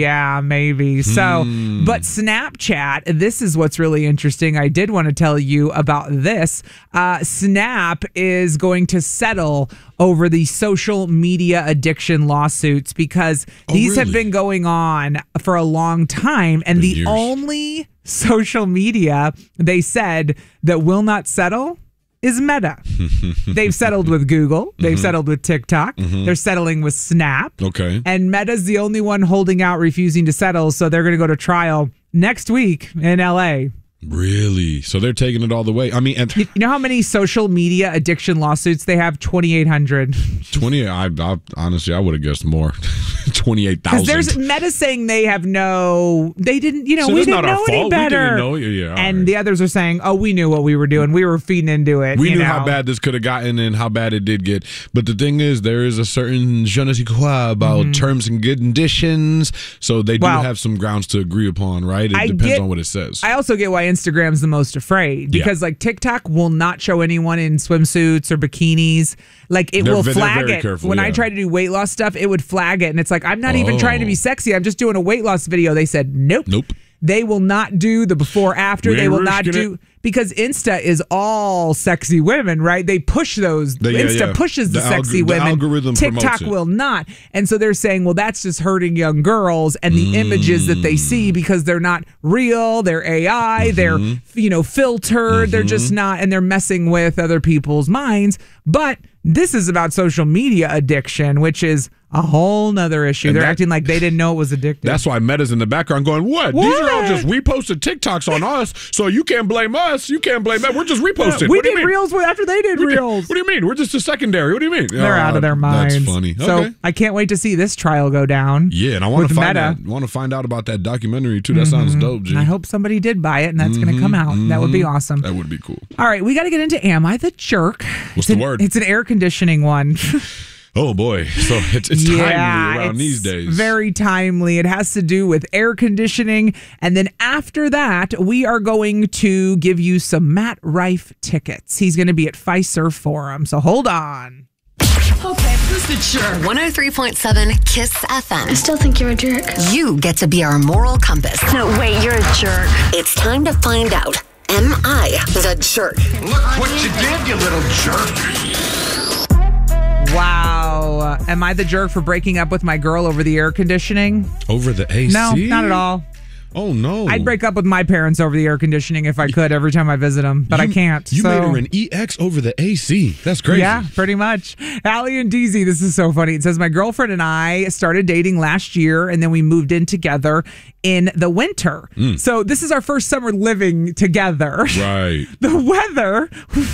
Yeah, maybe. So, but Snapchat, this is what's really interesting. I did want to tell you about this. Snap is going to settle over the social media addiction lawsuits because these have been going on for a long time. And the only social media they said that will not settle is Meta. They've settled with Google. They've settled with TikTok. They're settling with Snap. Okay. And Meta's the only one holding out, refusing to settle. So they're going to go to trial next week in LA. Really? So they're taking it all the way. I mean, and you know how many social media addiction lawsuits they have? 2,800. 20. I honestly, I would have guessed more. 28,000. Because there's Meta saying they didn't, so we didn't know any better. We didn't know. And the others are saying, oh, we knew what we were doing. We were feeding into it. We knew how bad this could have gotten and how bad it did get. But the thing is, there is a certain je ne sais quoi about terms and conditions. So they do have some grounds to agree upon, right? It depends on what it says. I also get why Instagram's the most afraid because like TikTok will not show anyone in swimsuits or bikinis. Like it will flag it. Careful, when I try to do weight loss stuff, it would flag it. And it's like, I'm not even trying to be sexy. I'm just doing a weight loss video. They said, nope. They will not do the before after. They will not do because Insta is all sexy women, right? They push those. Insta pushes the sexy women. Algorithm TikTok will not. And so they're saying, well, that's just hurting young girls and the images that they see because they're not real. They're AI. They're filtered. They're just not, and they're messing with other people's minds. But this is about social media addiction, which is a whole nother issue. And they're acting like they didn't know it was addictive. That's why Meta's in the background going, what? These are all just reposted TikToks on us, so you can't blame us. You can't blame that. We're just reposting. We did Reels after they did Reels. What do you mean? We're just a secondary. What do you mean? They're out of their minds. That's funny. So I can't wait to see this trial go down. Yeah, and I want to find out about that documentary, too. That sounds dope, G. I hope somebody did buy it, and that's going to come out. That would be awesome. That would be cool. All right, we got to get into Am I the Jerk? What's the word? It's an air conditioning one. Oh, boy. So it's timely around these days. Very timely. It has to do with air conditioning. And then after that, we are going to give you some Matt Rife tickets. He's going to be at Fiserv Forum. So hold on. Okay, who's the jerk? 103.7 KISS FM. I still think you're a jerk. You get to be our moral compass. No, wait, you're a jerk. It's time to find out. Am I the jerk? Look what you did, you little jerk. Wow. Am I the jerk for breaking up with my girl over the air conditioning? Over the AC? No, not at all. Oh, no. I'd break up with my parents over the air conditioning if I could every time I visit them, but I can't. You made her an EX over the AC. That's crazy. Yeah, pretty much. Allie and DZ, this is so funny. It says, my girlfriend and I started dating last year, and then we moved in together in the winter. So this is our first summer living together. Right. The weather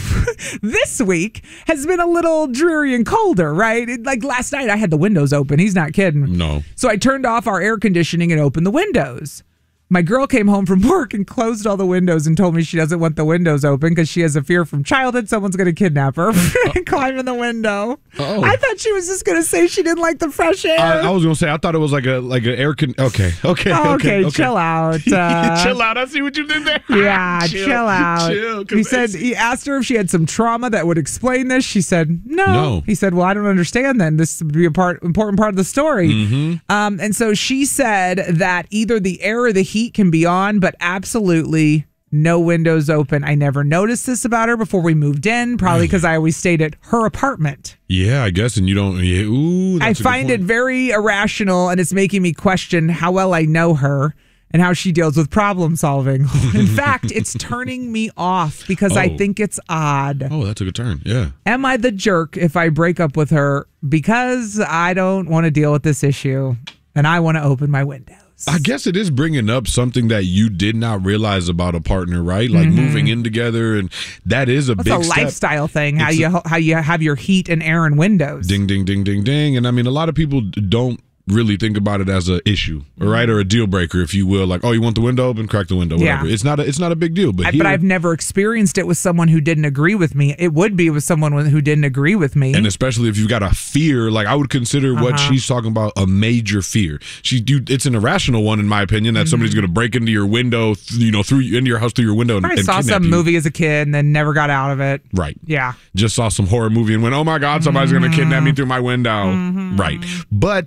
this week has been a little dreary and colder, right? Like last night, I had the windows open. He's not kidding. No. So I turned off our air conditioning and opened the windows. My girl came home from work and closed all the windows and told me she doesn't want the windows open because she has a fear from childhood someone's going to kidnap her and climb in the window. Oh. I thought she was just going to say she didn't like the fresh air. I was going to say, I thought it was like an air Okay, chill out. Chill out. I see what you did there. Yeah, chill out. Chill, he asked her if she had some trauma that would explain this. She said, no. He said, well, I don't understand then. This would be important part of the story. And so she said that either the air or the heat can be on, but absolutely no windows open. I never noticed this about her before we moved in, probably because I always stayed at her apartment. Yeah, I guess, and you don't. Yeah, ooh, I find it very irrational, and it's making me question how well I know her and how she deals with problem solving. In fact, it's turning me off because I think it's odd. Oh, that took a turn. Yeah. Am I the jerk if I break up with her because I don't want to deal with this issue and I want to open my windows? I guess it is bringing up something that you did not realize about a partner, right? Like moving in together, and that is a big step. It's a lifestyle thing, how you have your heat and air and windows. Ding, ding, ding, ding, ding. And I mean, a lot of people don't really think about it as an issue, right? Or a deal breaker, if you will. Like, oh, you want the window open? Crack the window, whatever. Yeah. It's not a big deal. But I've never experienced it with someone who didn't agree with me. It would be with someone who didn't agree with me. And especially if you've got a fear, like I would consider what she's talking about a major fear. It's an irrational one, in my opinion, that somebody's going to break into your window, into your house through your window and I saw some movie as a kid and then never got out of it. Right. Yeah. Just saw some horror movie and went, oh my God, somebody's going to kidnap me through my window. Right. But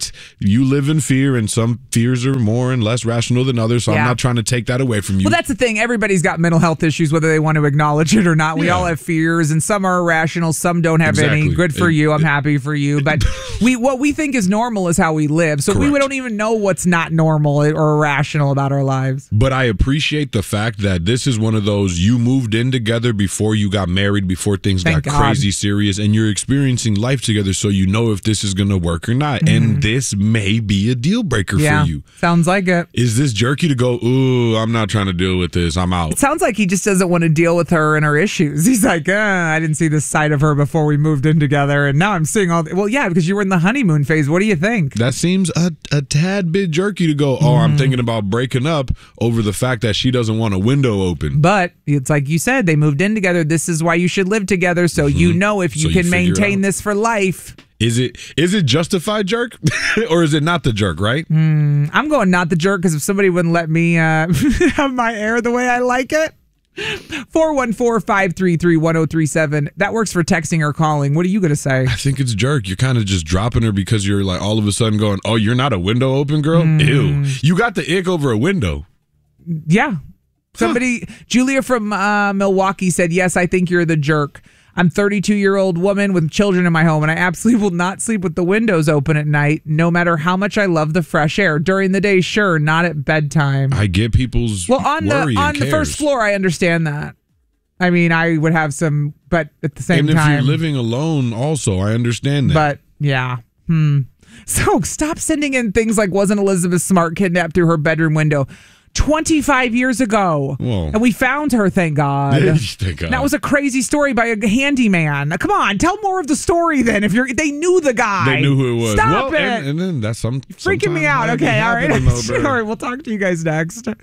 you live in fear, and some fears are more and less rational than others. So I'm not trying to take that away from you. Well, that's the thing. Everybody's got mental health issues, whether they want to acknowledge it or not. We all have fears, and some are irrational, some don't have any. Good for you. I'm happy for you. But what we think is normal is how we live. So we don't even know what's not normal or irrational about our lives. But I appreciate the fact that this is one of those, you moved in together before you got married, before things got crazy serious, and you're experiencing life together, so you know if this is going to work or not. And this may be a deal breaker for you. Sounds like it. Is this jerky to go, ooh, I'm not trying to deal with this, I'm out? It sounds like he just doesn't want to deal with her and her issues. He's like, I didn't see this side of her before we moved in together, and now I'm seeing all. Well, yeah, because you were in the honeymoon phase. What do you think? That seems a tad bit jerky to go, I'm thinking about breaking up over the fact that she doesn't want a window open. But it's like you said, they moved in together. This is why you should live together, so you know if you can maintain this for life. Is it justified jerk or is it not the jerk, right? I'm going not the jerk, because if somebody wouldn't let me have my air the way I like it. 414-533-1037. That works for texting or calling. What are you going to say? I think it's jerk. You're kind of just dropping her because you're like all of a sudden going, oh, you're not a window open girl? Ew. You got the ick over a window. Yeah. Somebody, Julia from Milwaukee said, yes, I think you're the jerk. I'm a 32-year-old woman with children in my home, and I absolutely will not sleep with the windows open at night, no matter how much I love the fresh air. During the day, sure, not at bedtime. I get people's on the first floor, I understand that. I mean, I would have some, but at the same time. And if you're living alone also, I understand that. But, yeah. So stop sending in things like, wasn't Elizabeth Smart kidnapped through her bedroom window 25 years ago? Whoa. And we found her, thank God. Thank God. That was a crazy story by a handyman. Now, come on, tell more of the story then. If they knew the guy. They knew who it was. Stop it. And then that's freaking me out. Okay, all right. All right, we'll talk to you guys next.